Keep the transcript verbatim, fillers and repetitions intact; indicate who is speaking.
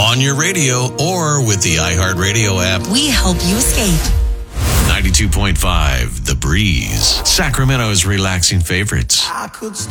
Speaker 1: on your radio, or with the iHeartRadio app.
Speaker 2: We help you escape.
Speaker 1: ninety-two point five The Breeze, Sacramento's relaxing favorites.
Speaker 3: I could